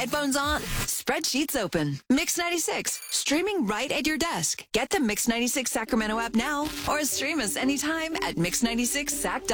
headphones on, spreadsheets open. Mix 96, streaming right at your desk. Get the Mix 96 Sacramento app now or stream us anytime at mix96sac.com.